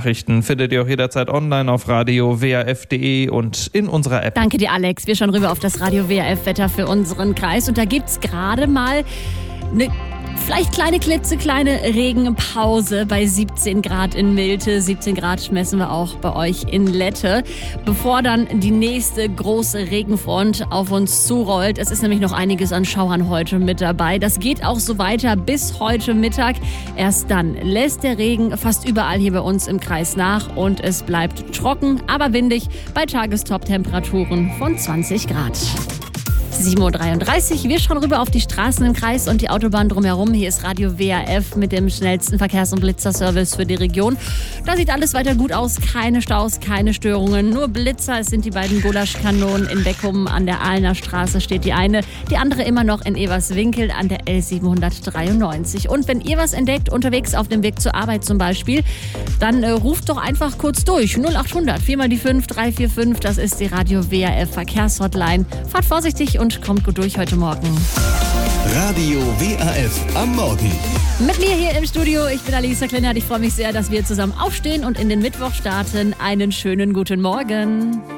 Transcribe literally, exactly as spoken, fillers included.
Nachrichten findet ihr auch jederzeit online auf radio w a f punkt d e und in unserer App. Danke dir, Alex. Wir schauen rüber auf das Radio W A F-Wetter für unseren Kreis. Und da gibt es gerade mal eine vielleicht kleine, klitzekleine Regenpause bei siebzehn Grad in Milte. siebzehn Grad messen wir auch bei euch in Lette. Bevor dann die nächste große Regenfront auf uns zurollt. Es ist nämlich noch einiges an Schauern heute mit dabei. Das geht auch so weiter bis heute Mittag. Erst dann lässt der Regen fast überall hier bei uns im Kreis nach und es bleibt trocken, aber windig bei Tagestop-Temperaturen von zwanzig Grad. sieben Uhr dreiunddreißig. Wir schauen rüber auf die Straßen im Kreis und die Autobahn drumherum. Hier ist Radio W A F mit dem schnellsten Verkehrs- und Blitzerservice für die Region. Da sieht alles weiter gut aus. Keine Staus, keine Störungen, nur Blitzer. Es sind die beiden Gulaschkanonen in Beckum. An der Aalener Straße steht die eine, die andere immer noch in Everswinkel an der L siebenhundertdreiundneunzig. Und wenn ihr was entdeckt, unterwegs auf dem Weg zur Arbeit zum Beispiel, dann äh, ruft doch einfach kurz durch. null acht hundert, vier mal die fünf, drei vier fünf. Das ist die Radio W A F Verkehrshotline. Fahrt vorsichtig und kommt gut durch heute Morgen. Radio W A F am Morgen. Mit mir hier im Studio, ich bin Alisa Kleinert. Ich freue mich sehr, dass wir zusammen aufstehen und in den Mittwoch starten. Einen schönen guten Morgen.